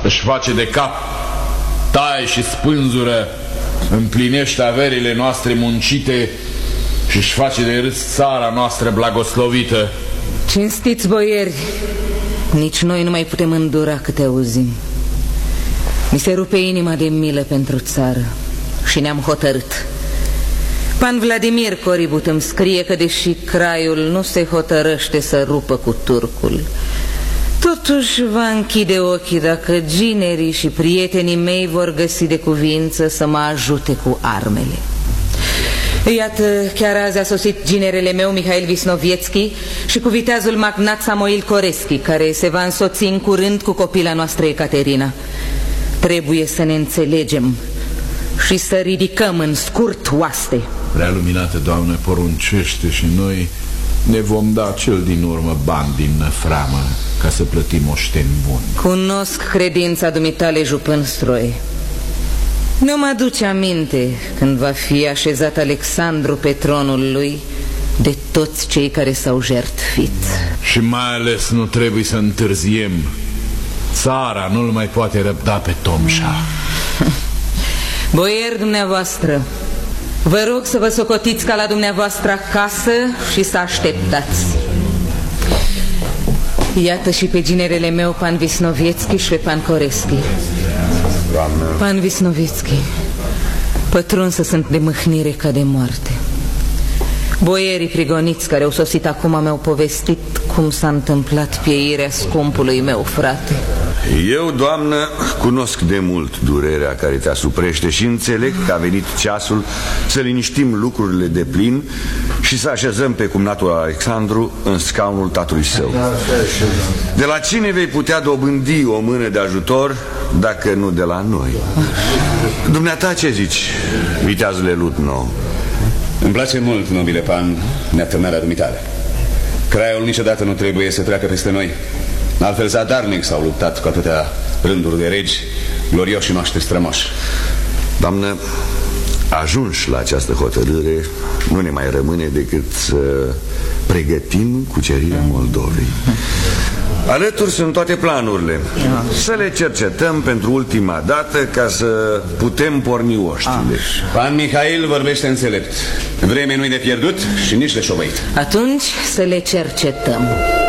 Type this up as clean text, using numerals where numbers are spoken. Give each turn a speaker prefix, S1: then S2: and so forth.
S1: își face de cap, taie și spânzură, împlinește averile noastre muncite și își face de râs țara noastră blagoslovită.
S2: Cinstiți boieri, nici noi nu mai putem îndura câte auzim. Mi se rupe inima de milă pentru țară și ne-am hotărât. Pan Vladimir Coribut îmi scrie că deși craiul nu se hotărăște să rupă cu turcul, totuși va închide ochii dacă ginerii și prietenii mei vor găsi de cuvință să mă ajute cu armele. Iată, chiar azi a sosit ginerele meu Mihail Visnovietski și cu viteazul magnat Samoil Koreschi, care se va însoți în curând cu copila noastră Ecaterina. Trebuie să ne înțelegem și să ridicăm în scurt oaste.
S1: Prea luminată Doamne, poruncește și noi ne vom da cel din urmă bani din năframă ca să plătim oșteni buni.
S2: Cunosc credința dumitale, jupân stroi. Nu-mi aduce aminte când va fi așezat Alexandru pe tronul lui de toți cei care s-au jertfit.
S1: Și mai ales nu trebuie să întârziem. Țara nu-l mai poate răbda pe Tomșa.
S2: Boieri dumneavoastră, vă rog să vă socotiți ca la dumneavoastră acasă și să așteptați. Iată și pe ginerele meu Pan Visnovietski și pe Pan Koreschi. Pan Visnovietski, pătrunsă sunt de mâhnire ca de moarte. Boierii prigoniți care au sosit acum mi-au povestit cum s-a întâmplat pieirea scumpului meu frate.
S3: Eu, Doamnă, cunosc de mult durerea care te asuprește și înțeleg că a venit ceasul să liniștim lucrurile de plin și să așezăm pe cumnatul Alexandru în scaunul tatălui său. De la cine vei putea dobândi o mână de ajutor dacă nu de la noi? Dumneata ce zici, viteazule Lutno?
S4: Îmi place mult, nobile Pan, neatârnarea dumitale. Craiul niciodată nu trebuie să treacă peste noi. Altfel zadarnic s-au luptat cu atâtea rânduri de regi, glorioși noștri strămoși.
S3: Doamnă, ajunși la această hotărâre, nu ne mai rămâne decât să pregătim cucerirea Moldovei. Alături sunt toate planurile. Să le cercetăm pentru ultima dată ca să putem porni oștile.
S4: Pan Mihail vorbește înțelept. Vremea nu-i de pierdut și nici de șovăit.
S2: Atunci să le cercetăm.